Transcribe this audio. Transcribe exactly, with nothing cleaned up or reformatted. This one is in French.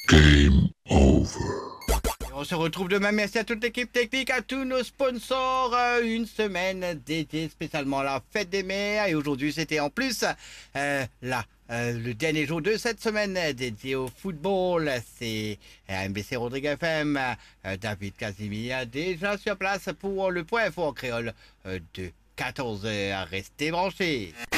Game over. Et on se retrouve demain. Merci à toute l'équipe technique, à tous nos sponsors. Euh, une semaine dédiée spécialement à la fête des mères. Et aujourd'hui, c'était en plus euh, là. Euh, le dernier jour de cette semaine euh, dédié au football, c'est euh, M B C Rodrigue F M. Euh, David Casimir déjà sur place pour le point fort créole euh, de quatorze heures. Restez branchés.